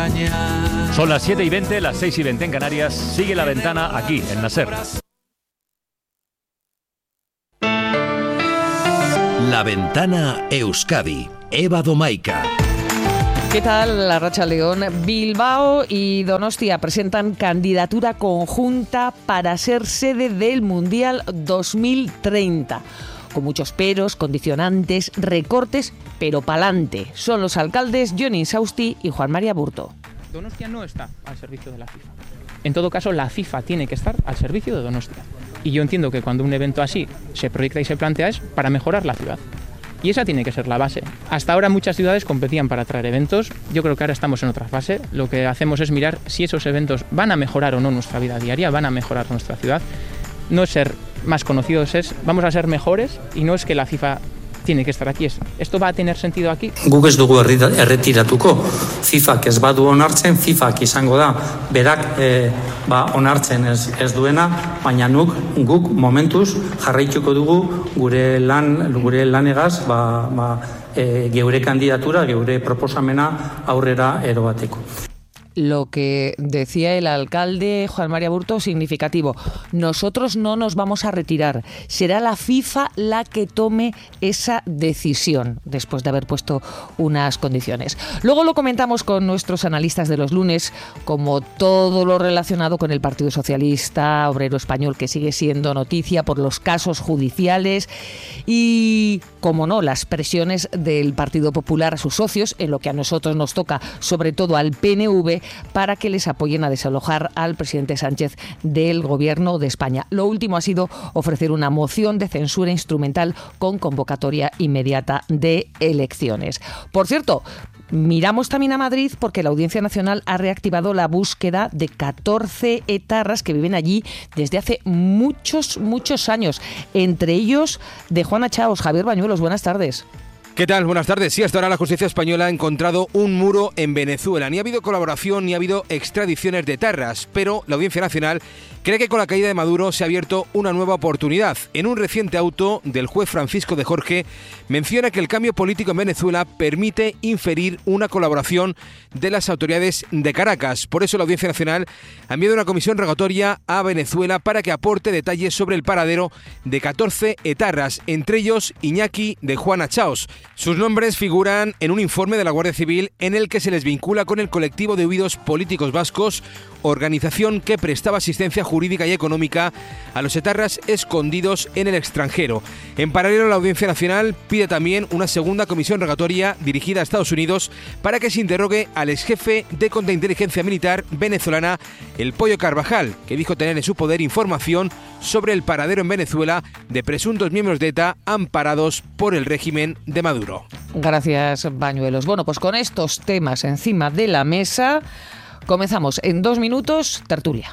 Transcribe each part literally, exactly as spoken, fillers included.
engañar. Son las siete y veinte, las seis y veinte en Canarias. Sigue La Ventana aquí, en la SER. La Ventana Euskadi. Eva Domaica. ¿Qué tal, Arratsaldeon? Bilbao y Donostia presentan candidatura conjunta para ser sede del Mundial dos mil treinta. Con muchos peros, condicionantes, recortes, pero pa'lante. Son los alcaldes Jon Insausti y Juan María Burto. Donostia no está al servicio de la FIFA. En todo caso, la FIFA tiene que estar al servicio de Donostia. Y yo entiendo que cuando un evento así se proyecta y se plantea es para mejorar la ciudad. Y esa tiene que ser la base. Hasta ahora muchas ciudades competían para traer eventos. Yo creo que ahora estamos en otra fase. Lo que hacemos es mirar si esos eventos van a mejorar o no nuestra vida diaria, van a mejorar nuestra ciudad. No es ser más conocidos, es vamos a ser mejores, y no es que la FIFA tiene que estar aquí. Es, ¿esto va a tener sentido aquí? Guk ez dugu erretiratuko. FIFak ez badu onartzen, FIFak izango da berak e, ba, onartzen ez, ez duena, baina nuk, guk momentuz jarraituko dugu gure lan gure lanegaz ba, ba, e, geure kandidatura, geure proposamena aurrera erobateko. Lo que decía el alcalde Juan María Burto, significativo. Nosotros no nos vamos a retirar. Será la FIFA la que tome esa decisión después de haber puesto unas condiciones. Luego lo comentamos con nuestros analistas de los lunes, como todo lo relacionado con el Partido Socialista Obrero Español, que sigue siendo noticia por los casos judiciales y, como no, las presiones del Partido Popular a sus socios, en lo que a nosotros nos toca, sobre todo al P N V, para que les apoyen a desalojar al presidente Sánchez del Gobierno de España. Lo último ha sido ofrecer una moción de censura instrumental con convocatoria inmediata de elecciones. Por cierto, miramos también a Madrid porque la Audiencia Nacional ha reactivado la búsqueda de catorce etarras que viven allí desde hace muchos, muchos años. Entre ellos de Juana Chaos. Javier Bañuelos, buenas tardes. ¿Qué tal? Buenas tardes. Sí, hasta ahora la justicia española ha encontrado un muro en Venezuela. Ni ha habido colaboración ni ha habido extradiciones de etarras, pero la Audiencia Nacional cree que con la caída de Maduro se ha abierto una nueva oportunidad. En un reciente auto del juez Francisco de Jorge menciona que el cambio político en Venezuela permite inferir una colaboración de las autoridades de Caracas. Por eso la Audiencia Nacional ha enviado una comisión rogatoria a Venezuela para que aporte detalles sobre el paradero de catorce etarras, entre ellos Iñaki de Juana Chaos. Sus nombres figuran en un informe de la Guardia Civil en el que se les vincula con el colectivo de huidos políticos vascos, organización que prestaba asistencia jurídica y económica a los etarras escondidos en el extranjero. En paralelo, la Audiencia Nacional pide también una segunda comisión rogatoria dirigida a Estados Unidos para que se interrogue al exjefe de contrainteligencia militar venezolana, el Pollo Carvajal, que dijo tener en su poder información sobre el paradero en Venezuela de presuntos miembros de ETA amparados por el régimen de Maduro. Gracias, Bañuelos. Bueno, pues con estos temas encima de la mesa, comenzamos en dos minutos, tertulia.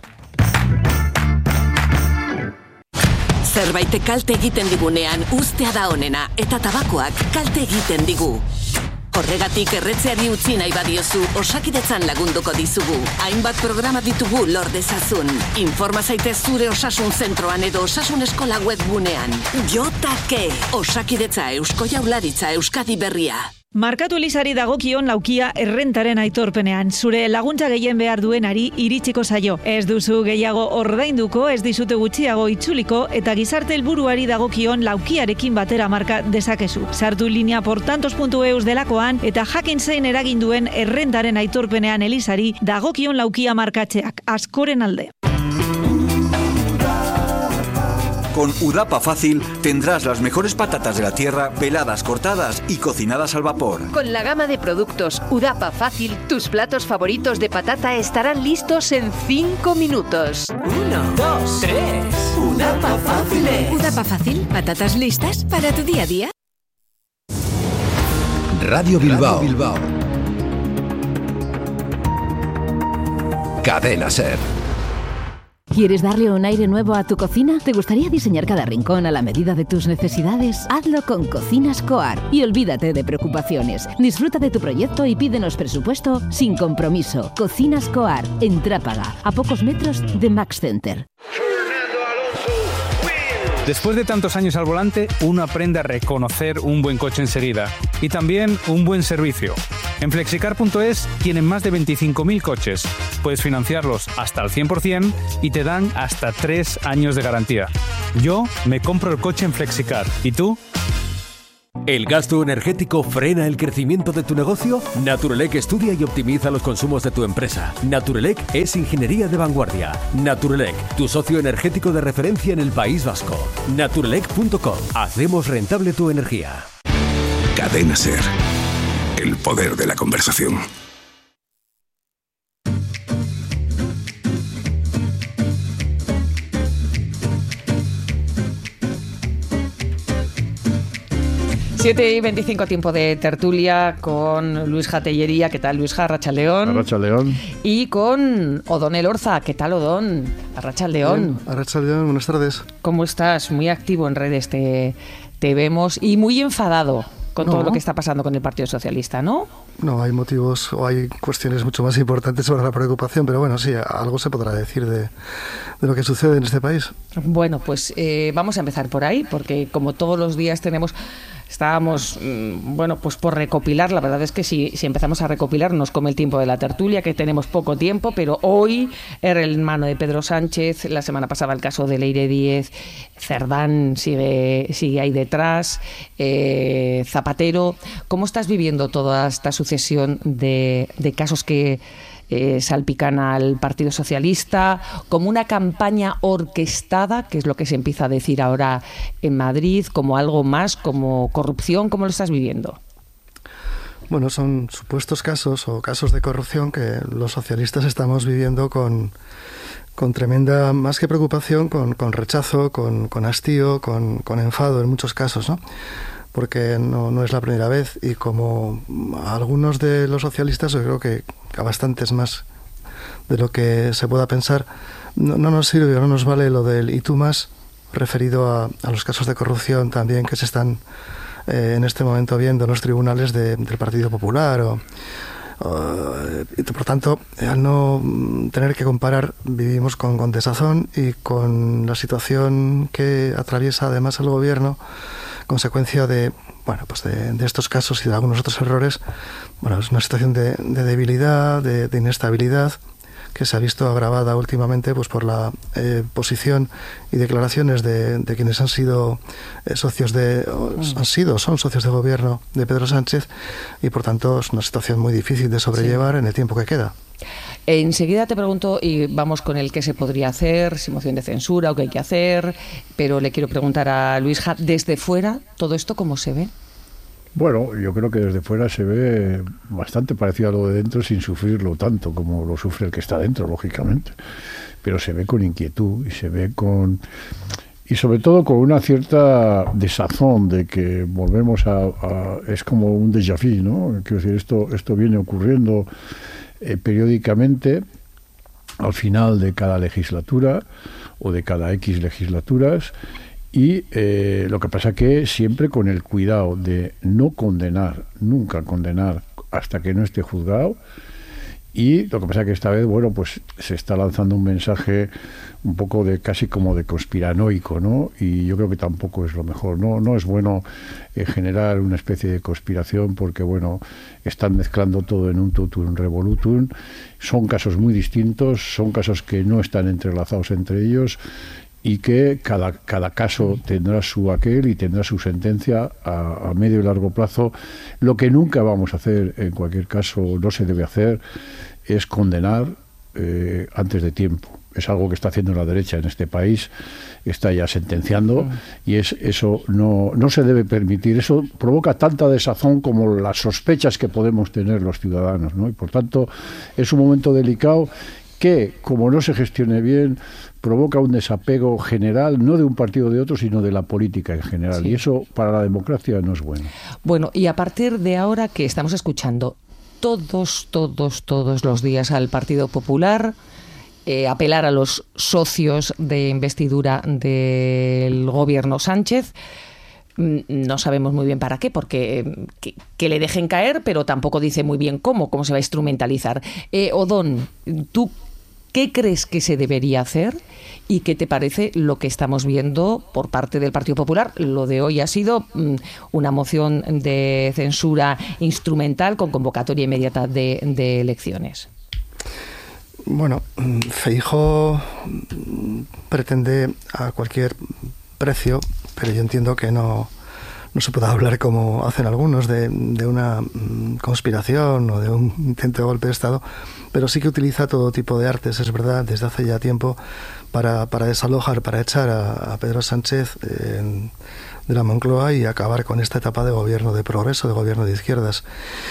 Zerbait kalte egiten digunean ustea da onena eta tabakoak kalte egiten digu. Horregatik erretzeari utzi nahi badiozu, Osakidetzan lagunduko dizugu. Hainbat programa ditugu lor dezazun. Informa zaitez zure osasun zentroan edo osasun eskola webgunean. Jotake, Osakidetza Eusko Jaurlaritza Euskadi Berria. Markatu Elizari dagokion laukia errentaren aitorpenean. Zure laguntza gehien behar duenari iritsiko zaio. Ez duzu gehiago ordainduko, ez dizute gutxiago itzuliko, eta gizarte helburuari dagokion laukiarekin batera marka dezakezu. Sartu linea portantos puntu eus delakoan eta jakin zein eragin duen errentaren aitorpenean Elizari dagokion laukia markatzeak. Askoren alde. Con Udapa Fácil tendrás las mejores patatas de la tierra, peladas, cortadas y cocinadas al vapor. Con la gama de productos Udapa Fácil, tus platos favoritos de patata estarán listos en cinco minutos. Uno, dos, tres. Udapa Fácil. Udapa Fácil, patatas listas para tu día a día. Radio Bilbao. Radio Bilbao. Cadena SER. ¿Quieres darle un aire nuevo a tu cocina? ¿Te gustaría diseñar cada rincón a la medida de tus necesidades? Hazlo con Cocinas Coar y olvídate de preocupaciones. Disfruta de tu proyecto y pídenos presupuesto sin compromiso. Cocinas Coar, en Trápaga, a pocos metros de Max Center. Después de tantos años al volante, uno aprende a reconocer un buen coche enseguida y también un buen servicio. En flexicar punto es tienen más de veinticinco mil coches. Puedes financiarlos hasta al cien por ciento y te dan hasta tres años de garantía. Yo me compro el coche en Flexicar. ¿Y tú? ¿El gasto energético frena el crecimiento de tu negocio? Naturelec estudia y optimiza los consumos de tu empresa. Naturelec es ingeniería de vanguardia. Naturelec, tu socio energético de referencia en el País Vasco. Naturelec punto com. Hacemos rentable tu energía. Cadena SER. El poder de la conversación. siete y veinticinco, tiempo de tertulia con Luis Jatellería. ¿Qué tal, Luis? Arratsaldeon. Arratsaldeon. Y con Odón Elorza. ¿Qué tal, Odón? Arratsaldeon. Arratsaldeon, buenas tardes. ¿Cómo estás? Muy activo en redes, te, te vemos. Y muy enfadado con no. todo lo que está pasando con el Partido Socialista, ¿no? No, hay motivos o hay cuestiones mucho más importantes sobre la preocupación, pero bueno, sí, algo se podrá decir de, de lo que sucede en este país. Bueno, pues eh, vamos a empezar por ahí, porque como todos los días tenemos... Estábamos, bueno, pues por recopilar. La verdad es que si, si empezamos a recopilar nos come el tiempo de la tertulia, que tenemos poco tiempo, pero hoy era el hermano de Pedro Sánchez, la semana pasada el caso de Leire Díez, Cerdán sigue, sigue ahí detrás, eh, Zapatero. ¿Cómo estás viviendo toda esta sucesión de, de casos que... Eh, salpican al Partido Socialista, como una campaña orquestada, que es lo que se empieza a decir ahora en Madrid, como algo más, como corrupción? ¿Cómo lo estás viviendo? Bueno, son supuestos casos o casos de corrupción que los socialistas estamos viviendo con, con tremenda, más que preocupación, con, con rechazo, con, con hastío, con, con enfado en muchos casos, ¿no? Porque no, no es la primera vez, y como algunos de los socialistas, yo creo que a bastantes más de lo que se pueda pensar, no, no nos sirve, no nos vale lo del y tú más, referido a, a los casos de corrupción también que se están eh, en este momento viendo en los tribunales de, del Partido Popular. O, o, y por tanto, al no tener que comparar, vivimos con, con desazón y con la situación que atraviesa además el gobierno, consecuencia de, bueno, pues de, de estos casos y de algunos otros errores. Bueno, es una situación de, de debilidad, de, de inestabilidad, que se ha visto agravada últimamente pues por la eh, posición y declaraciones de, de quienes han sido eh, socios de, mm. han sido, son socios de gobierno de Pedro Sánchez, y por tanto es una situación muy difícil de sobrellevar sí. en el tiempo que queda. Enseguida te pregunto, y vamos con el qué se podría hacer, si moción de censura o qué hay que hacer, pero le quiero preguntar a Luis Ja, desde fuera, ¿todo esto cómo se ve? Bueno, yo creo que desde fuera se ve bastante parecido a lo de dentro, sin sufrirlo tanto como lo sufre el que está dentro, lógicamente. Pero se ve con inquietud y se ve con... y sobre todo con una cierta desazón de que volvemos a... a es como un déjà vu, ¿no? Quiero decir, esto, esto viene ocurriendo eh, periódicamente al final de cada legislatura o de cada X legislaturas. Y eh, lo que pasa que siempre con el cuidado de no condenar, nunca condenar hasta que no esté juzgado. Y lo que pasa que esta vez, bueno, pues se está lanzando un mensaje un poco de casi como de conspiranoico, ¿no? Y yo creo que tampoco es lo mejor. No, no es bueno eh, generar una especie de conspiración, porque, bueno, están mezclando todo en un totum revolutum. Son casos muy distintos, son casos que no están entrelazados entre ellos, y que cada, cada caso tendrá su aquel y tendrá su sentencia a, a medio y largo plazo. Lo que nunca vamos a hacer, en cualquier caso, no se debe hacer, es condenar eh, antes de tiempo. Es algo que está haciendo la derecha en este país, está ya sentenciando, y es eso no, no se debe permitir. Eso provoca tanta desazón como las sospechas que podemos tener los ciudadanos, ¿no? Y por tanto es un momento delicado que, como no se gestione bien, provoca un desapego general, no de un partido o de otro, sino de la política en general. Sí. Y eso para la democracia no es bueno. Bueno, y a partir de ahora que estamos escuchando todos, todos, todos los días al Partido Popular, eh, apelar a los socios de investidura del gobierno Sánchez, no sabemos muy bien para qué, porque que, que le dejen caer, pero tampoco dice muy bien cómo, cómo se va a instrumentalizar. Eh, Odón, tú ¿Qué crees que se debería hacer? ¿Y qué te parece lo que estamos viendo por parte del Partido Popular? Lo de hoy ha sido mm, una moción de censura instrumental con convocatoria inmediata de, de elecciones. Bueno, Feijóo pretende a cualquier precio, pero yo entiendo que no, no se puede hablar, como hacen algunos, de, de una conspiración o de un intento de golpe de Estado, pero sí que utiliza todo tipo de artes, es verdad, desde hace ya tiempo, para, para desalojar, para echar a, a Pedro Sánchez eh, de la Moncloa y acabar con esta etapa de gobierno de progreso, de gobierno de izquierdas.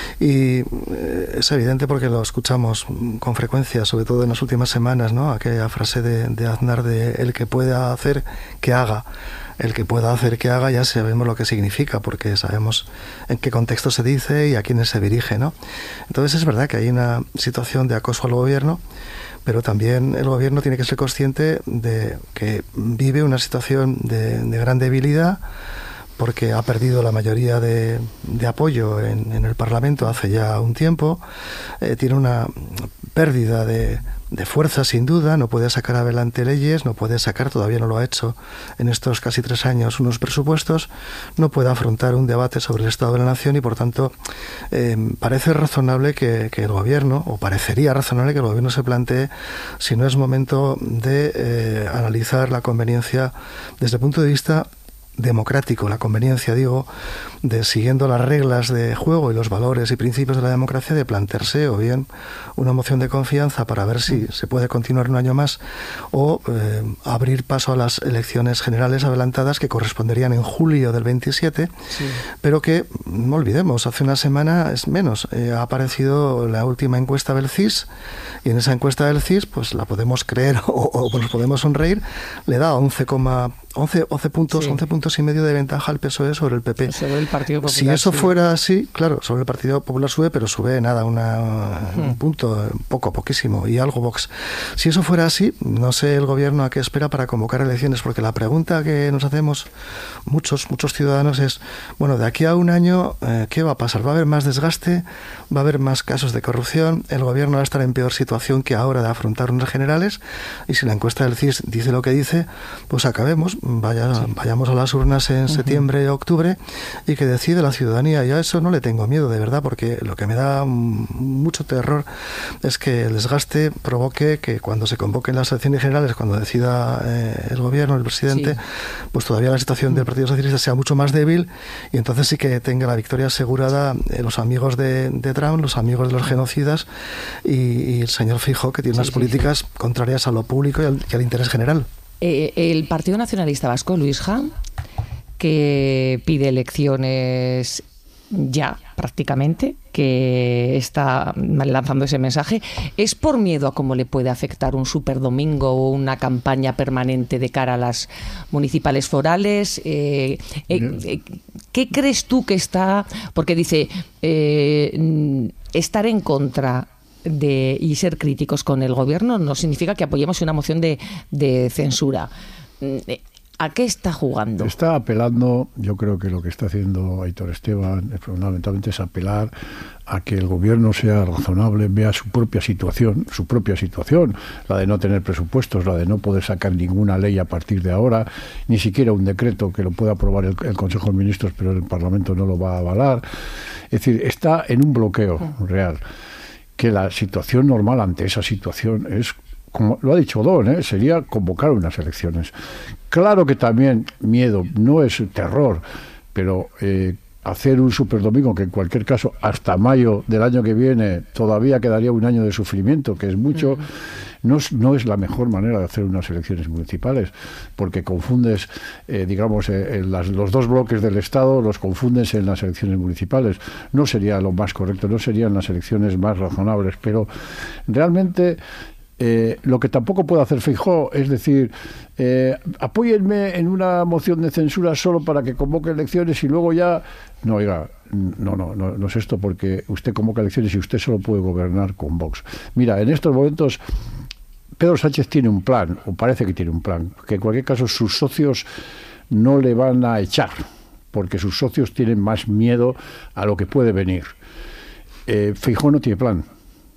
Y eh, es evidente porque lo escuchamos con frecuencia, sobre todo en las últimas semanas, ¿no? Aquella frase de, de Aznar de el que pueda hacer, que haga. El que pueda hacer que haga, ya sabemos lo que significa, porque sabemos en qué contexto se dice y a quiénes se dirige, ¿no? Entonces es verdad que hay una situación de acoso al gobierno, pero también el gobierno tiene que ser consciente de que vive una situación de, de gran debilidad, porque ha perdido la mayoría de, de apoyo en, en el Parlamento hace ya un tiempo, eh, tiene una pérdida de, de fuerza sin duda, no puede sacar adelante leyes, no puede sacar, todavía no lo ha hecho en estos casi tres años, unos presupuestos, no puede afrontar un debate sobre el Estado de la Nación y por tanto eh, parece razonable que, que el gobierno, o parecería razonable que el gobierno se plantee si no es momento de eh, analizar la conveniencia desde el punto de vista democrático, la conveniencia, digo, de siguiendo las reglas de juego y los valores y principios de la democracia, de plantearse o bien una moción de confianza para ver si se puede continuar un año más o eh, abrir paso a las elecciones generales adelantadas que corresponderían en julio del veintisiete, sí. Pero que, no olvidemos, hace una semana es menos, eh, ha aparecido la última encuesta del C I S y en esa encuesta del C I S, pues la podemos creer o, o nos podemos sonreír, le da once, once, once puntos, sí. once puntos y medio de ventaja al P S O E sobre el P P. Sobre el Partido Popular. Si eso sí. fuera así, claro, sobre el Partido Popular sube, pero sube nada, una, uh-huh. un punto, poco, poquísimo, y algo Vox. Si eso fuera así, no sé el gobierno a qué espera para convocar elecciones, porque la pregunta que nos hacemos muchos, muchos ciudadanos es, bueno, de aquí a un año, eh, ¿qué va a pasar? ¿Va a haber más desgaste? ¿Va a haber más casos de corrupción? ¿El gobierno va a estar en peor situación que ahora de afrontar unas generales? Y si la encuesta del C I S dice lo que dice, pues acabemos, vaya, sí. vayamos a las urnas en uh-huh. septiembre, octubre, y que decide la ciudadanía. Y a eso no le tengo miedo, de verdad, porque lo que me da mucho terror es que el desgaste provoque que cuando se convoquen las elecciones generales, cuando decida eh, el gobierno, el presidente, sí. pues todavía la situación del Partido Socialista sea mucho más débil y entonces sí que tenga la victoria asegurada eh, los amigos de, de Trump, los amigos de los genocidas y, y el señor Feijóo, que tiene sí, unas sí, políticas sí. contrarias a lo público y al, y al interés general. Eh, el Partido Nacionalista Vasco, Luis Ja, que pide elecciones ya prácticamente, que está lanzando ese mensaje, ¿es por miedo a cómo le puede afectar un superdomingo o una campaña permanente de cara a las municipales forales? Eh, eh, ¿Qué crees tú que está? Porque dice, eh, estar en contra de y ser críticos con el gobierno no significa que apoyemos una moción de, de censura. ¿A qué está jugando? Está apelando, yo creo que lo que está haciendo Aitor Esteban fundamentalmente es apelar a que el gobierno sea razonable, vea su propia situación, su propia situación, la de no tener presupuestos, la de no poder sacar ninguna ley a partir de ahora, ni siquiera un decreto que lo pueda aprobar el, el Consejo de Ministros, pero el Parlamento no lo va a avalar. Es decir, está en un bloqueo real. Que la situación normal ante esa situación es, como lo ha dicho Don, ¿eh? sería convocar unas elecciones. Claro que también miedo, no es terror, pero eh, hacer un superdomingo que en cualquier caso hasta mayo del año que viene todavía quedaría un año de sufrimiento, que es mucho, uh-huh. no, es, no es la mejor manera de hacer unas elecciones municipales, porque confundes, eh, digamos, eh, las, los dos bloques del Estado los confundes en las elecciones municipales. No sería lo más correcto, no serían las elecciones más razonables, pero realmente... Eh, lo que tampoco puede hacer Feijóo es decir, eh, apóyenme en una moción de censura solo para que convoque elecciones y luego ya... No, oiga, no, no, no, no es esto, porque usted convoca elecciones y usted solo puede gobernar con Vox. Mira, en estos momentos Pedro Sánchez tiene un plan, o parece que tiene un plan, que en cualquier caso sus socios no le van a echar, porque sus socios tienen más miedo a lo que puede venir. Eh, Feijóo no tiene plan.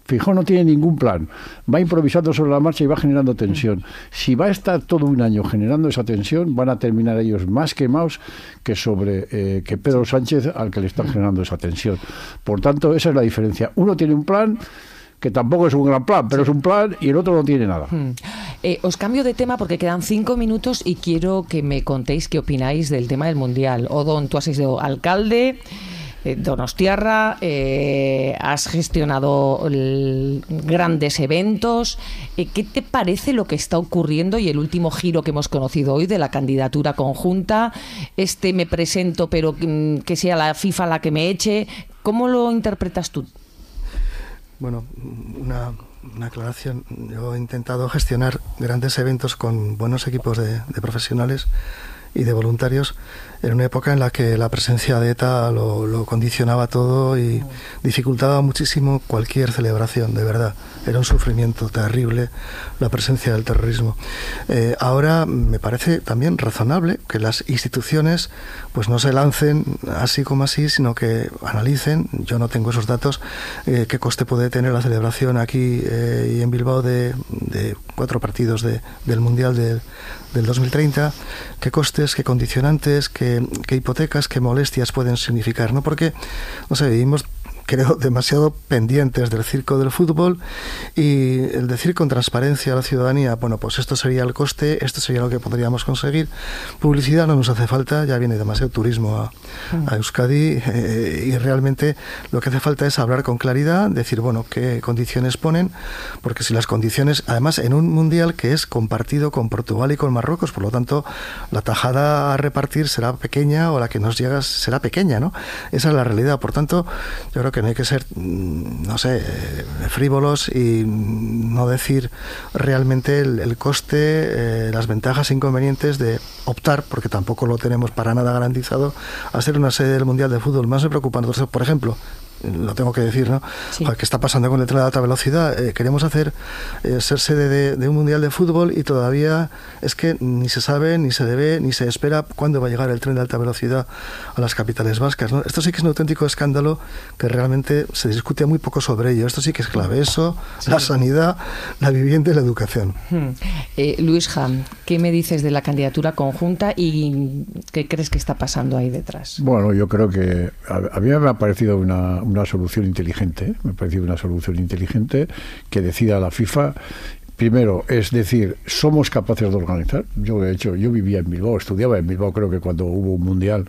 Feijóo no tiene ningún plan, va improvisando sobre la marcha y va generando tensión. Si va a estar todo un año generando esa tensión, van a terminar ellos más quemados que sobre eh, que Pedro Sánchez, al que le están generando esa tensión. Por tanto, esa es la diferencia. Uno tiene un plan que tampoco es un gran plan, pero es un plan, y el otro no tiene nada. Hmm. Eh, os cambio de tema porque quedan cinco minutos y quiero que me contéis qué opináis del tema del Mundial. Odón, tú has sido alcalde eh, donostiarra, eh, has gestionado el, grandes eventos. Eh, ¿Qué te parece lo que está ocurriendo y el último giro que hemos conocido hoy de la candidatura conjunta? Este me presento, pero mm, que sea la FIFA la que me eche. ¿Cómo lo interpretas tú? Bueno, una, una aclaración. Yo he intentado gestionar grandes eventos con buenos equipos de, de profesionales y de voluntarios en una época en la que la presencia de ETA lo, lo condicionaba todo y dificultaba muchísimo cualquier celebración, de verdad. Era un sufrimiento terrible la presencia del terrorismo. Eh, ahora me parece también razonable que las instituciones pues no se lancen así como así, sino que analicen, yo no tengo esos datos, eh, qué coste puede tener la celebración aquí eh, y en Bilbao de, de cuatro partidos de, del Mundial de, del dos mil treinta, qué costes, qué condicionantes, qué, qué hipotecas, qué molestias pueden significar, ¿no? Porque, no sé, vivimos, creo, demasiado pendientes del circo del fútbol, y el decir con transparencia a la ciudadanía, bueno, pues esto sería el coste, esto sería lo que podríamos conseguir. Publicidad no nos hace falta, ya viene demasiado turismo a, a Euskadi, eh, y realmente lo que hace falta es hablar con claridad, decir, bueno, qué condiciones ponen, porque si las condiciones, además en un mundial que es compartido con Portugal y con Marruecos, por lo tanto la tajada a repartir será pequeña, o la que nos llega será pequeña, ¿no? Esa es la realidad. Por tanto, yo creo que no hay que ser, no sé, frívolos y no decir realmente el, el coste, eh, las ventajas e inconvenientes de optar, porque tampoco lo tenemos para nada garantizado, a ser una sede del Mundial de Fútbol. Más me preocupa, entonces, por ejemplo, lo tengo que decir, ¿no? Sí. ¿Qué está pasando con el tren de alta velocidad? Eh, queremos hacer eh, ser sede de, de un mundial de fútbol y todavía es que ni se sabe, ni se debe, ni se espera cuándo va a llegar el tren de alta velocidad a las capitales vascas, ¿no? Esto sí que es un auténtico escándalo que realmente se discute muy poco sobre ello. Esto sí que es clave. Eso, sí. La sanidad, la vivienda y la educación. Hmm. Eh, Luis Ham, ¿qué me dices de la candidatura conjunta y qué crees que está pasando ahí detrás? Bueno, yo creo que a, a mí me ha parecido una una solución inteligente, ¿eh? me parece una solución inteligente que decida la FIFA. Primero, es decir, somos capaces de organizar. Yo, de hecho, yo vivía en Bilbao, estudiaba en Bilbao, creo que cuando hubo un mundial,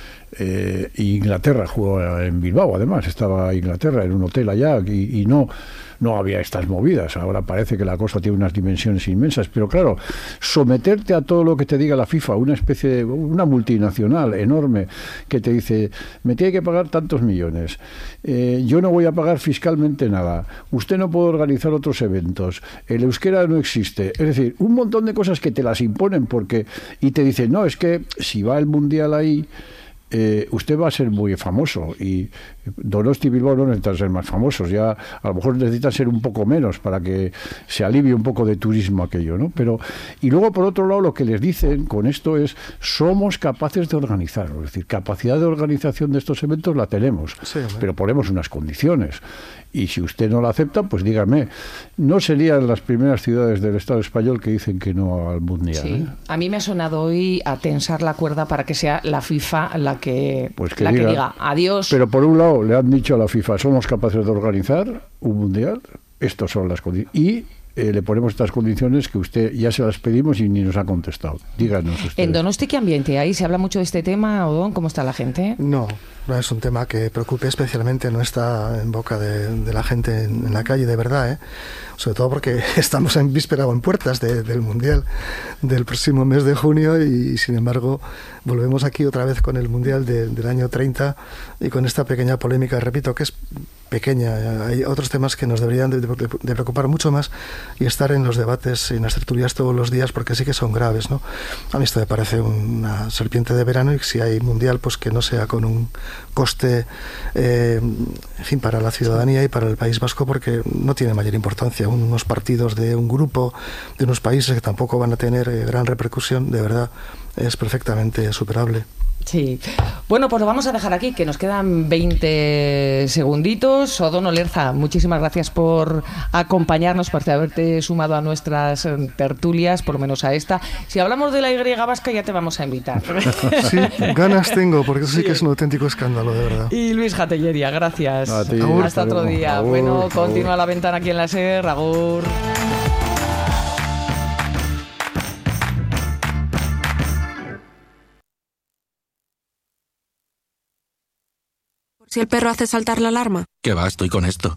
eh, Inglaterra jugó en Bilbao, además, estaba Inglaterra en un hotel allá y, y no... no había estas movidas. Ahora parece que la cosa tiene unas dimensiones inmensas, pero claro, someterte a todo lo que te diga la FIFA, una especie de, una multinacional enorme que te dice, me tiene que pagar tantos millones, eh, yo no voy a pagar fiscalmente nada, usted no puede organizar otros eventos, el euskera no existe, es decir, un montón de cosas que te las imponen porque, y te dicen, no, es que si va el mundial ahí, Eh, usted va a ser muy famoso y Donosti y Bilbao no necesitan ser más famosos, ya a lo mejor necesitan ser un poco menos para que se alivie un poco de turismo aquello, ¿no? Pero, y luego por otro lado lo que les dicen con esto es, somos capaces de organizarlo, es decir, capacidad de organización de estos eventos la tenemos, sí, pero ponemos unas condiciones. Y si usted no la acepta, pues dígame, no serían las primeras ciudades del Estado español que dicen que no al Mundial. Sí. ¿eh? A mí me ha sonado hoy a tensar la cuerda para que sea la FIFA la que, pues que, la diga, que diga adiós. Pero por un lado le han dicho a la FIFA, somos capaces de organizar un Mundial, estas son las condiciones. Y Eh, le ponemos estas condiciones que usted ya se las pedimos y ni nos ha contestado. Díganos ustedes. ¿En Donosti qué ambiente hay? ¿Se habla mucho de este tema, Odón? ¿Cómo está la gente? No, no es un tema que preocupe especialmente, no está en boca de, de la gente en, en la calle, de verdad, ¿eh? Sobre todo porque estamos en víspera o en puertas de, del Mundial del próximo mes de junio y, sin embargo, volvemos aquí otra vez con el Mundial de, del año treinta y con esta pequeña polémica, repito, que es pequeña. Hay otros temas que nos deberían de, de, de preocupar mucho más y estar en los debates y en las tertulias todos los días, porque sí que son graves, ¿no? A mí esto me parece una serpiente de verano, y si hay mundial, pues que no sea con un coste, eh, en fin, para la ciudadanía y para el País Vasco, porque no tiene mayor importancia hacia unos partidos de un grupo, de unos países que tampoco van a tener eh, gran repercusión, de verdad es perfectamente superable. Sí. Bueno, pues lo vamos a dejar aquí, que nos quedan veinte segunditos. O'Donnell Lerza, muchísimas gracias por acompañarnos, por haberte sumado a nuestras tertulias, por lo menos a esta. Si hablamos de la Y vasca, ya te vamos a invitar. Sí, ganas tengo, porque eso sí que es un auténtico escándalo, de verdad. Y Luis Gatelleria, gracias. A ti. Agur, hasta otro día. Agur, bueno, agur. continúa La Ventana aquí en la SER. Agur. Si el perro hace saltar la alarma. ¿Qué va? Estoy con esto.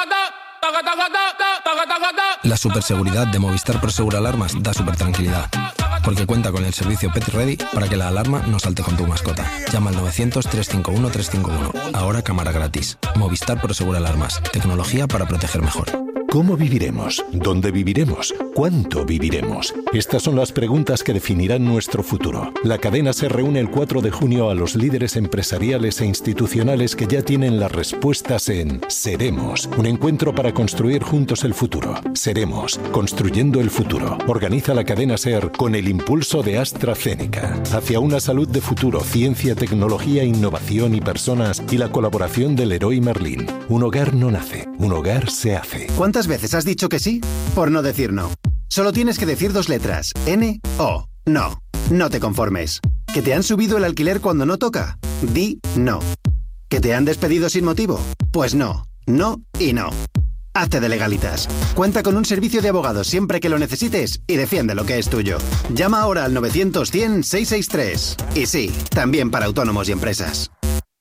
La superseguridad de Movistar Prosegur Alarmas da super tranquilidad, porque cuenta con el servicio Pet Ready para que la alarma no salte con tu mascota. Llama al novecientos, trescientos cincuenta y uno, trescientos cincuenta y uno. Ahora cámara gratis. Movistar Prosegur Alarmas. Tecnología para proteger mejor. ¿Cómo viviremos? ¿Dónde viviremos? ¿Cuánto viviremos? Estas son las preguntas que definirán nuestro futuro. La cadena se reúne el cuatro de junio a los líderes empresariales e institucionales que ya tienen las respuestas en Seremos, un encuentro para construir juntos el futuro. Seremos, construyendo el futuro. Organiza la cadena SER con el impulso de AstraZeneca. Hacia una salud de futuro, ciencia, tecnología, innovación y personas, y la colaboración del Leroy Merlin. Un hogar no nace, un hogar se hace. ¿Cuántas veces has dicho que sí? Por no decir no. Solo tienes que decir dos letras. N O. No. No te conformes. ¿Que te han subido el alquiler cuando no toca? Di no. ¿Que te han despedido sin motivo? Pues no. No y no. Hazte de legalitas. Cuenta con un servicio de abogados siempre que lo necesites y defiende lo que es tuyo. Llama ahora al novecientos, cien, seiscientos sesenta y tres. Y sí, también para autónomos y empresas.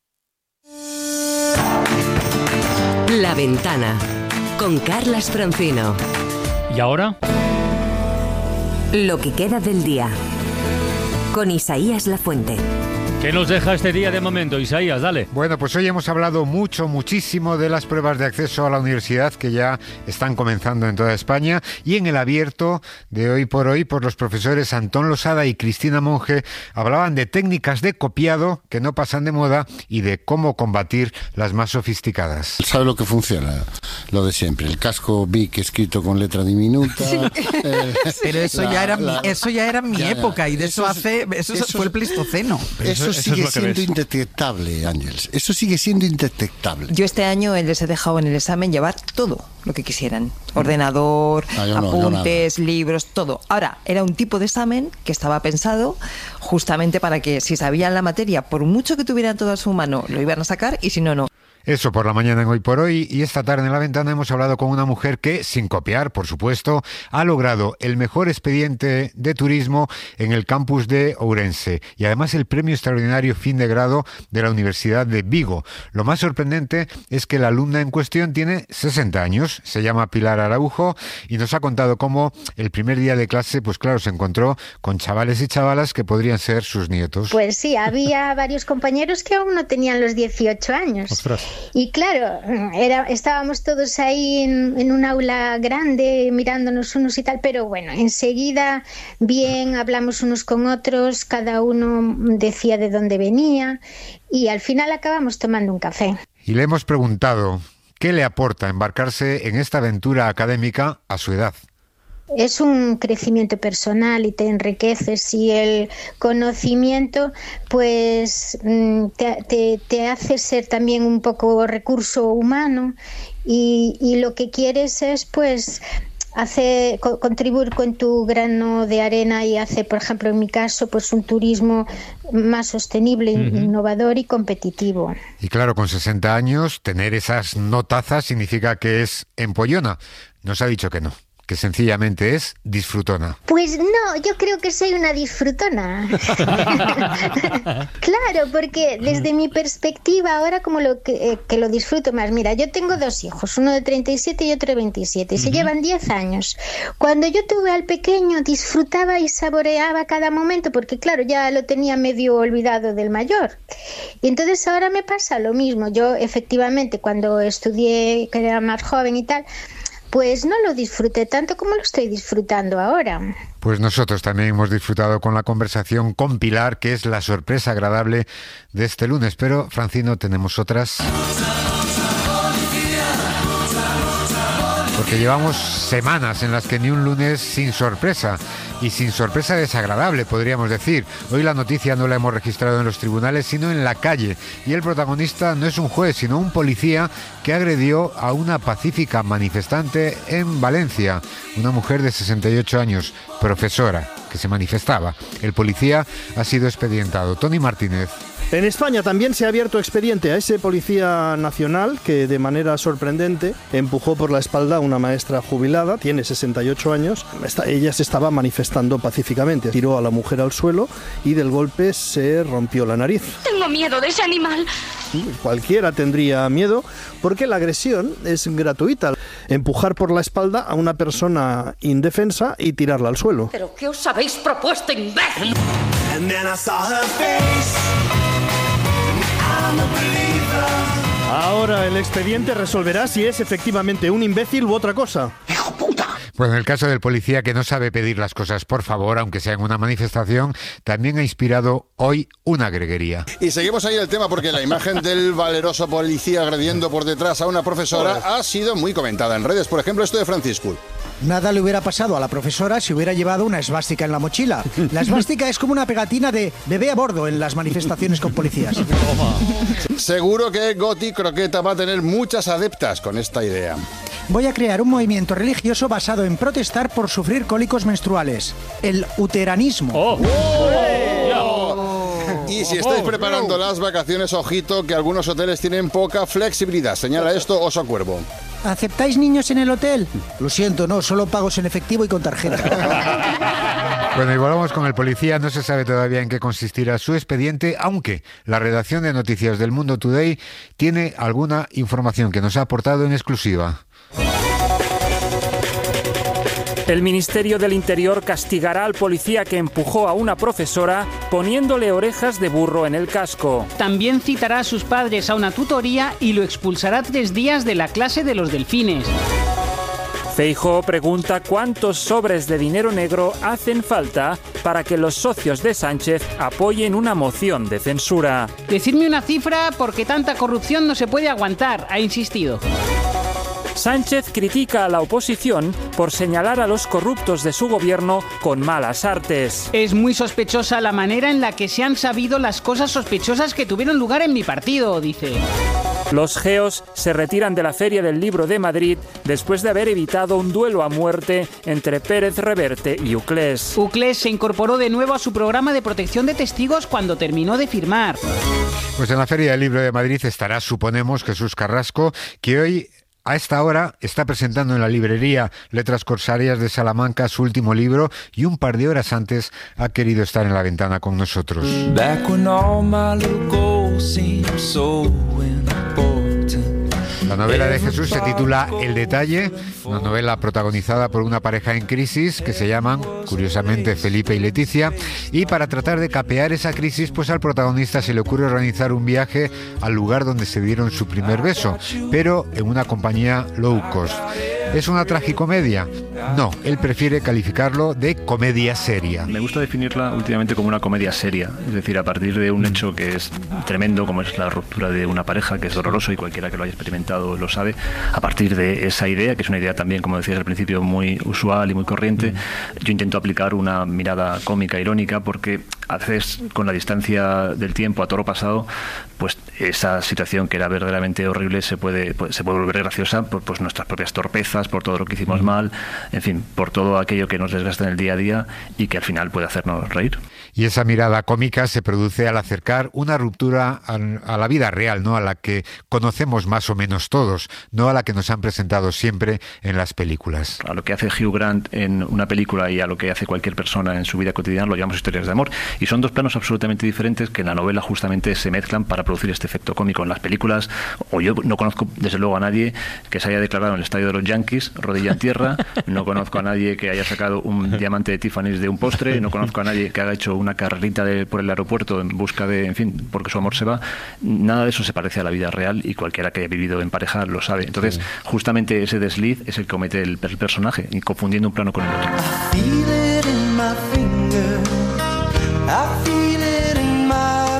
La Ventana con Carlas Francino. ¿Y ahora? Lo que queda del día con Isaías Lafuente. ¿Qué nos deja este día de momento, Isaías? Dale. Bueno, pues hoy hemos hablado mucho, muchísimo de las pruebas de acceso a la universidad que ya están comenzando en toda España, y en el abierto de Hoy por Hoy, por los profesores Antón Losada y Cristina Monge, hablaban de técnicas de copiado que no pasan de moda y de cómo combatir las más sofisticadas. ¿Sabe lo que funciona? Lo de siempre, el casco Bic escrito con letra diminuta. Sí. Eh, Pero eso, la, ya era la, mi, eso ya era mi ya, época, y de eso, eso hace eso, eso fue el Pleistoceno. Eso, eso sigue es siendo indetectable, Ángeles. Eso sigue siendo indetectable. Yo este año les he dejado en el examen llevar todo lo que quisieran. Ordenador, ah, yo no, apuntes, libros, todo. Ahora, era un tipo de examen que estaba pensado justamente para que si sabían la materia, por mucho que tuvieran todo a su mano, lo iban a sacar, y si no, no. Eso por la mañana en Hoy por Hoy, y esta tarde en La Ventana hemos hablado con una mujer que, sin copiar, por supuesto, ha logrado el mejor expediente de turismo en el campus de Ourense y además el premio extraordinario fin de grado de la Universidad de Vigo. Lo más sorprendente es que la alumna en cuestión tiene sesenta años, se llama Pilar Araujo, y nos ha contado cómo el primer día de clase, pues claro, se encontró con chavales y chavalas que podrían ser sus nietos. Pues sí, había varios compañeros que aún no tenían los dieciocho años. Ostras. Y claro, era, estábamos todos ahí en, en un aula grande mirándonos unos y tal, pero bueno, enseguida bien, hablamos unos con otros, cada uno decía de dónde venía y al final acabamos tomando un café. Y le hemos preguntado qué le aporta embarcarse en esta aventura académica a su edad. Es un crecimiento personal y te enriqueces, y el conocimiento pues te, te, te hace ser también un poco recurso humano, y, y lo que quieres es pues hace co- contribuir con tu grano de arena y hacer, por ejemplo, en mi caso, pues un turismo más sostenible, uh-huh. innovador y competitivo. Y claro, con sesenta años, tener esas notazas significa que es empollona. Nos ha dicho que no, que sencillamente es disfrutona. Pues no, yo creo que soy una disfrutona. Claro, porque desde mi perspectiva ahora como lo que, eh, que lo disfruto más. Mira, yo tengo dos hijos, uno de treinta y siete y otro de veintisiete, y uh-huh. se llevan diez años. Cuando yo tuve al pequeño disfrutaba y saboreaba cada momento, porque claro, ya lo tenía medio olvidado del mayor. Y entonces ahora me pasa lo mismo. Yo efectivamente cuando estudié, que era más joven y tal, pues no lo disfruté tanto como lo estoy disfrutando ahora. Pues nosotros también hemos disfrutado con la conversación con Pilar, que es la sorpresa agradable de este lunes. Pero, Francino, tenemos otras. Porque que llevamos semanas en las que ni un lunes sin sorpresa, y sin sorpresa desagradable, podríamos decir. Hoy la noticia no la hemos registrado en los tribunales, sino en la calle, y el protagonista no es un juez, sino un policía que agredió a una pacífica manifestante en Valencia, una mujer de sesenta y ocho años, profesora, que se manifestaba. El policía ha sido expedientado. Tony Martínez. En España también se ha abierto expediente a ese policía nacional que de manera sorprendente empujó por la espalda a una maestra jubilada, tiene sesenta y ocho años, ella se estaba manifestando pacíficamente, tiró a la mujer al suelo y del golpe se rompió la nariz. Tengo miedo de ese animal. Cualquiera tendría miedo porque la agresión es gratuita. Empujar por la espalda a una persona indefensa y tirarla al suelo. ¿Pero qué os habéis propuesto, imbécil? Ahora el expediente resolverá si es efectivamente un imbécil u otra cosa. ¡Hijo puta! Bueno, el caso del policía que no sabe pedir las cosas por favor, aunque sea en una manifestación, también ha inspirado hoy una greguería. Y seguimos ahí el tema porque la imagen del valeroso policía agrediendo por detrás a una profesora ha sido muy comentada en redes. Por ejemplo, esto de Francisco. Nada le hubiera pasado a la profesora si hubiera llevado una esvástica en la mochila. La esvástica es como una pegatina de bebé a bordo en las manifestaciones con policías. Seguro que Goti Croqueta va a tener muchas adeptas con esta idea. Voy a crear un movimiento religioso basado en protestar por sufrir cólicos menstruales. El uteranismo. Oh. Oh. Y si estáis preparando las vacaciones, ojito que algunos hoteles tienen poca flexibilidad. Señala esto Oso Cuervo. ¿Aceptáis niños en el hotel? Lo siento, no, solo pagos en efectivo y con tarjeta. Bueno, y volvamos con el policía. No se sabe todavía en qué consistirá su expediente, aunque la redacción de noticias del Mundo Today tiene alguna información que nos ha aportado en exclusiva. El Ministerio del Interior castigará al policía que empujó a una profesora poniéndole orejas de burro en el casco. También citará a sus padres a una tutoría y lo expulsará tres días de la clase de los delfines. Feijóo pregunta cuántos sobres de dinero negro hacen falta para que los socios de Sánchez apoyen una moción de censura. Decidme una cifra porque tanta corrupción no se puede aguantar, ha insistido. Sánchez critica a la oposición por señalar a los corruptos de su gobierno con malas artes. Es muy sospechosa la manera en la que se han sabido las cosas sospechosas que tuvieron lugar en mi partido, dice. Los geos se retiran de la Feria del Libro de Madrid después de haber evitado un duelo a muerte entre Pérez Reverte y Uclés. Uclés se incorporó de nuevo a su programa de protección de testigos cuando terminó de firmar. Pues en la Feria del Libro de Madrid estará, suponemos, Jesús Carrasco, que hoy a esta hora está presentando en la librería Letras Corsarias de Salamanca su último libro y un par de horas antes ha querido estar en la ventana con nosotros. La novela de Jesús se titula El Detalle, una novela protagonizada por una pareja en crisis que se llaman, curiosamente, Felipe y Leticia, y para tratar de capear esa crisis, pues al protagonista se le ocurre organizar un viaje al lugar donde se dieron su primer beso, pero en una compañía low cost. ¿Es una tragicomedia? No, él prefiere calificarlo de comedia seria. Me gusta definirla últimamente como una comedia seria, es decir, a partir de un hecho que es tremendo, como es la ruptura de una pareja, que es doloroso y cualquiera que lo haya experimentado lo sabe, a partir de esa idea, que es una idea también, como decías al principio, muy usual y muy corriente, yo intento aplicar una mirada cómica, irónica, porque a veces con la distancia del tiempo a toro pasado, pues esa situación que era verdaderamente horrible se puede, pues, se puede volver graciosa por pues, nuestras propias torpezas, por todo lo que hicimos mal, en fin, por todo aquello que nos desgasta en el día a día y que al final puede hacernos reír. Y esa mirada cómica se produce al acercar una ruptura a, a la vida real, ¿no? A la que conocemos más o menos todos, no a la que nos han presentado siempre en las películas. A lo que hace Hugh Grant en una película y a lo que hace cualquier persona en su vida cotidiana lo llamamos historias de amor. Y son dos planos absolutamente diferentes que en la novela justamente se mezclan para producir este efecto cómico. En las películas, o yo no conozco desde luego a nadie que se haya declarado en el estadio de los Yankees, rodilla en tierra, no conozco a nadie que haya sacado un diamante de Tiffany's de un postre, no conozco a nadie que haya hecho una carrerita de, por el aeropuerto en busca de, en fin, porque su amor se va. Nada de eso se parece a la vida real y cualquiera que haya vivido en pareja lo sabe. Entonces, sí, justamente ese desliz es el que comete el, el personaje, y confundiendo un plano con el otro. I feel it in my finger, I feel it in my toe.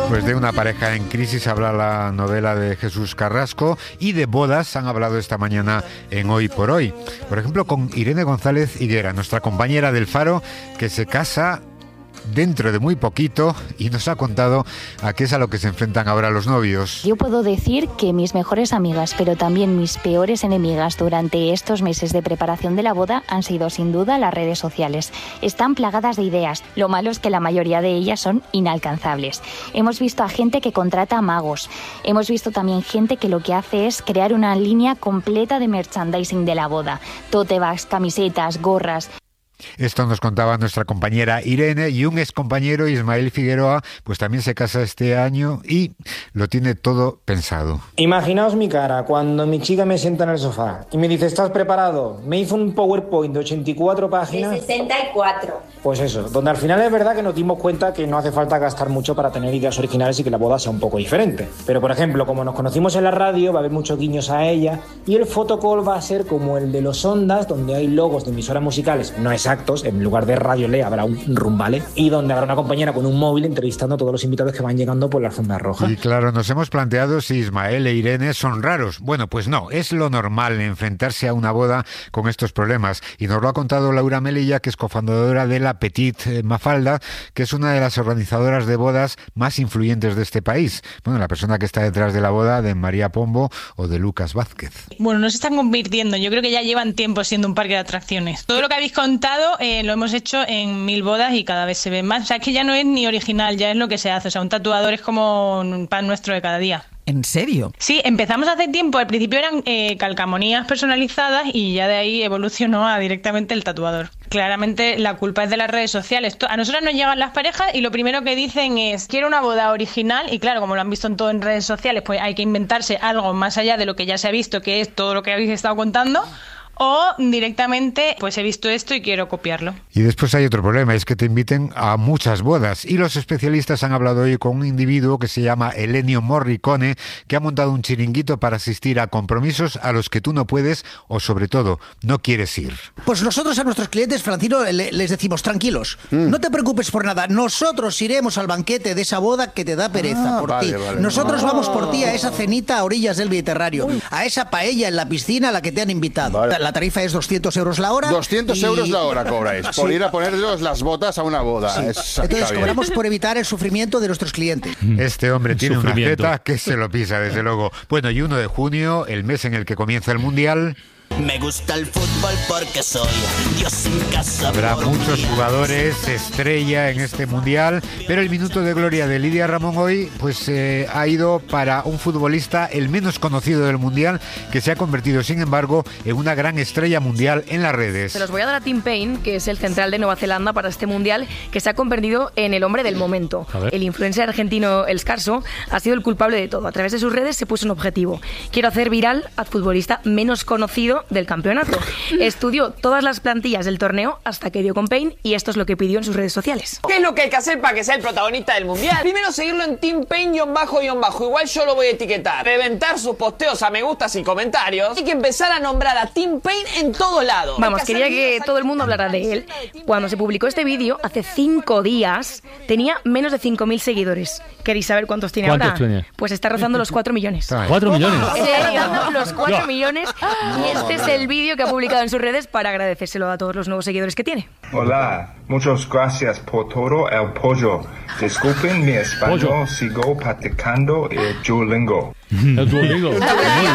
Pues de una pareja en crisis habla la novela de Jesús Carrasco, y de bodas han hablado esta mañana en Hoy por Hoy. Por ejemplo, con Irene González Higuera, nuestra compañera del Faro, que se casa dentro de muy poquito y nos ha contado a qué es a lo que se enfrentan ahora los novios. Yo puedo decir que mis mejores amigas, pero también mis peores enemigas durante estos meses de preparación de la boda han sido sin duda las redes sociales. Están plagadas de ideas. Lo malo es que la mayoría de ellas son inalcanzables. Hemos visto a gente que contrata magos. Hemos visto también gente que lo que hace es crear una línea completa de merchandising de la boda. Tote bags, camisetas, gorras. Esto nos contaba nuestra compañera Irene, y un excompañero, Ismael Figueroa, pues también se casa este año y lo tiene todo pensado. Imaginaos mi cara cuando mi chica me sienta en el sofá y me dice: ¿estás preparado? Me hizo un PowerPoint de ochenta y cuatro páginas. De sesenta y cuatro. Pues eso, donde al final es verdad que nos dimos cuenta que no hace falta gastar mucho para tener ideas originales y que la boda sea un poco diferente. Pero por ejemplo, como nos conocimos en la radio, va a haber muchos guiños a ella, y el photocall va a ser como el de los Ondas, donde hay logos de emisoras musicales, no exactos, en lugar de Radio Le habrá un rumbale, y donde habrá una compañera con un móvil entrevistando a todos los invitados que van llegando por la alfombra roja. Y claro, nos hemos planteado si Ismael e Irene son raros. Bueno, pues no, es lo normal enfrentarse a una boda con estos problemas, y nos lo ha contado Laura Melilla, que es cofundadora de la Petit Mafalda, que es una de las organizadoras de bodas más influyentes de este país. Bueno, la persona que está detrás de la boda de María Pombo o de Lucas Vázquez. Bueno, no se están convirtiendo, yo creo que ya llevan tiempo siendo un parque de atracciones. Todo lo que habéis contado eh, lo hemos hecho en mil bodas y cada vez se ve más. O sea, es que ya no es ni original, ya es lo que se hace. O sea, un tatuador es como un pan nuestro de cada día. ¿En serio? Sí, empezamos hace tiempo. Al principio eran eh, calcamonías personalizadas y ya de ahí evolucionó a directamente el tatuador. Claramente la culpa es de las redes sociales. A nosotros nos llegan las parejas y lo primero que dicen es: quiero una boda original, y claro, como lo han visto en todo en redes sociales, pues hay que inventarse algo más allá de lo que ya se ha visto, que es todo lo que habéis estado contando. O directamente, pues he visto esto y quiero copiarlo. Y después hay otro problema, es que te inviten a muchas bodas. Y los especialistas han hablado hoy con un individuo que se llama Elenio Morricone, que ha montado un chiringuito para asistir a compromisos a los que tú no puedes, o sobre todo, no quieres ir. Pues nosotros a nuestros clientes, Francino, le, les decimos: tranquilos, mm. no te preocupes por nada. Nosotros iremos al banquete de esa boda que te da pereza ah, por vale, ti. Vale. Nosotros Oh. vamos por ti a esa cenita a orillas del Mediterráneo, Uy. a esa paella en la piscina a la que te han invitado. Vale. La tarifa es doscientos euros la hora. doscientos y... euros la hora cobráis por sí. ir a ponerlos las botas a una boda. Sí. Es, Entonces cobramos por evitar el sufrimiento de nuestros clientes. Este hombre tiene una jeta que se lo pisa, desde luego. Bueno, y uno de junio, el mes en el que comienza el Mundial. Me gusta el fútbol porque soy Dios en casa. Habrá muchos jugadores estrella en este mundial, pero el minuto de gloria de Lidia Ramón hoy pues eh, ha ido para un futbolista el menos conocido del mundial, que se ha convertido sin embargo en una gran estrella mundial en las redes. Se los voy a dar a Tim Payne, que es el central de Nueva Zelanda para este mundial, que se ha convertido en el hombre del momento. El influencer argentino El Scarso ha sido el culpable de todo. A través de sus redes se puso un objetivo: quiero hacer viral al futbolista menos conocido del campeonato. Estudió todas las plantillas del torneo hasta que dio con Payne, y esto es lo que pidió en sus redes sociales. ¿Qué es lo que hay que hacer para que sea el protagonista del mundial? Primero seguirlo en Team Payne-bajo. Igual yo lo voy a etiquetar. Reventar sus posteos a me gustas y comentarios. Hay que empezar a nombrar a Team Payne en todo lado. Vamos, quería que todo el mundo hablara de él. Cuando se publicó este vídeo, hace cinco días, tenía menos de cinco mil seguidores. ¿Queréis saber cuántos tiene ¿Cuántos ahora? tiene? Pues está rozando los cuatro millones. ¿cuatro millones? Está rozando los cuatro Ya. millones, y este es el vídeo que ha publicado en sus redes para agradecérselo a todos los nuevos seguidores que tiene. Hola, muchas gracias por todo el pollo. Disculpen mi español, pollo. Sigo practicando el Duolingo. El Duolingo. Muy bien.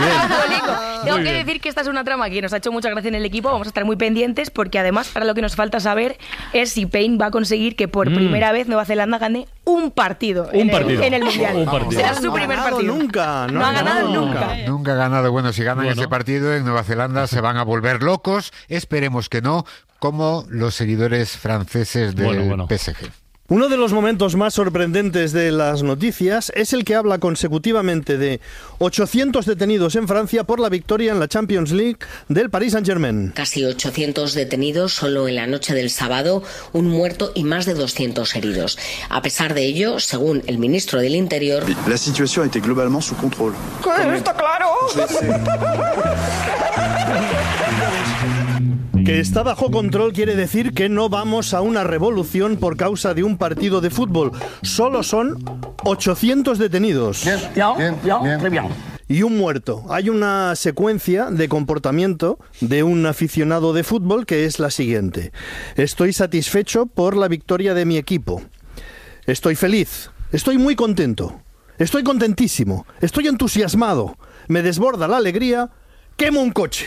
Tengo Muy que bien. decir que esta es una trama que nos ha hecho mucha gracia en el equipo. Vamos a estar muy pendientes, porque además ahora lo que nos falta saber es si Payne va a conseguir que por Mm. primera vez Nueva Zelanda gane un partido, Un en, partido. El, en el Mundial. Un partido. Será No su ha primer ganado partido. nunca, No, ha ganado nunca. Nunca ha ganado. Bueno, si ganan Bueno. ese partido en Nueva Zelanda se van a volver locos. Esperemos que no, como los seguidores franceses del Bueno, bueno. P S G. Uno de los momentos más sorprendentes de las noticias es el que habla consecutivamente de ochocientos detenidos en Francia por la victoria en la Champions League del Paris Saint-Germain. Casi ochocientos detenidos solo en la noche del sábado, un muerto y más de doscientos heridos. A pesar de ello, según el ministro del Interior, la situación était globalement sous contrôle. ¿Qué? ¿Está claro? Que Que está bajo control quiere decir que no vamos a una revolución por causa de un partido de fútbol. Solo son ochocientos detenidos. Bien, bien, bien, bien, bien. Y un muerto. Hay una secuencia de comportamiento de un aficionado de fútbol que es la siguiente. Estoy satisfecho por la victoria de mi equipo. Estoy feliz. Estoy muy contento. Estoy contentísimo. Estoy entusiasmado. Me desborda la alegría. ¡Quemo un coche!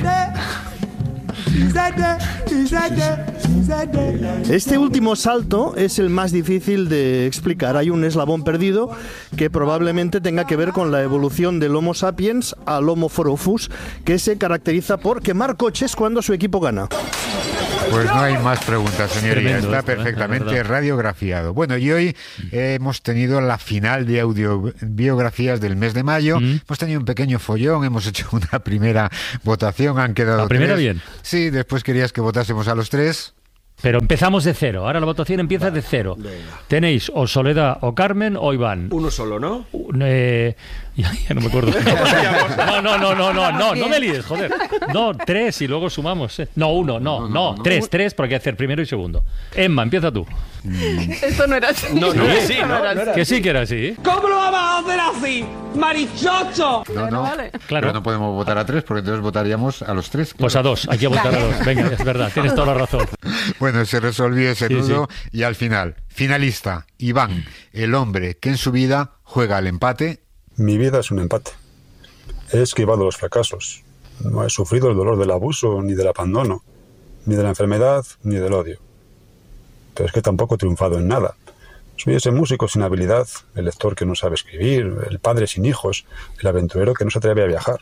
Este último salto es el más difícil de explicar. Hay un eslabón perdido que probablemente tenga que ver con la evolución del Homo sapiens al Homo foropus, que se caracteriza por quemar coches cuando su equipo gana. Pues no hay más preguntas, señoría. Está esto, perfectamente ¿eh? radiografiado. Bueno, y hoy eh, hemos tenido la final de audiobiografías del mes de mayo. Mm. Hemos tenido un pequeño follón, hemos hecho una primera votación, han quedado La primera tres. bien. Sí, después querías que votásemos a los tres. Pero empezamos de cero. Ahora la votación empieza de cero. Venga. Tenéis o Soledad, o Carmen, o Iván. Uno solo, ¿no? Eh, ya, ya no me acuerdo. No, no, no, no, no, no, no me líes, joder. No, tres y luego sumamos. Eh. No, uno, no, no, no, no. Tres, tres, porque hay que hacer primero y segundo. Emma, empieza tú. Esto no era así. No, no, sí, sí, no, no era que sí que era así. ¿Cómo lo vamos a hacer así? ¡Marichocho! No, no, vale. Claro. Pero no podemos votar a tres porque entonces votaríamos a los tres. Pues a dos, hay que votar a dos. Venga, es verdad, tienes toda la razón. Bueno, se resolvió ese Sí, nudo sí. y al final, finalista, Iván, el hombre que en su vida juega al empate. Mi vida es un empate. He esquivado los fracasos. No he sufrido el dolor del abuso, ni del abandono, ni de la enfermedad, ni del odio. Pero es que tampoco he triunfado en nada. Soy ese músico sin habilidad, el lector que no sabe escribir, el padre sin hijos, el aventurero que no se atreve a viajar.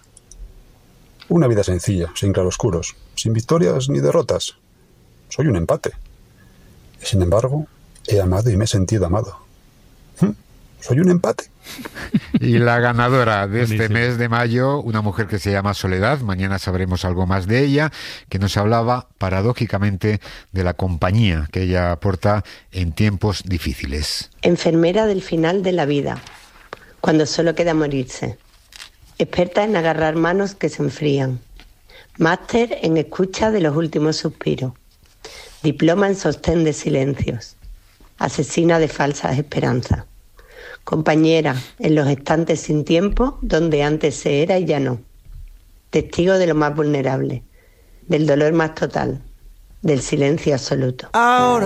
Una vida sencilla, sin claroscuros, sin victorias ni derrotas. Soy un empate. Y sin embargo, he amado y me he sentido amado. ¿Mm? Soy un empate. Y la ganadora de este Buenísimo. mes de mayo, una mujer que se llama Soledad, mañana sabremos algo más de ella, que nos hablaba paradójicamente de la compañía que ella aporta en tiempos difíciles. Enfermera del final de la vida, cuando solo queda morirse. Experta en agarrar manos que se enfrían. Máster en escucha de los últimos suspiros. Diploma en sostén de silencios. Asesina de falsas esperanzas. Compañera en los estantes sin tiempo, donde antes se era y ya no. Testigo de lo más vulnerable, del dolor más total, del silencio absoluto. Ahora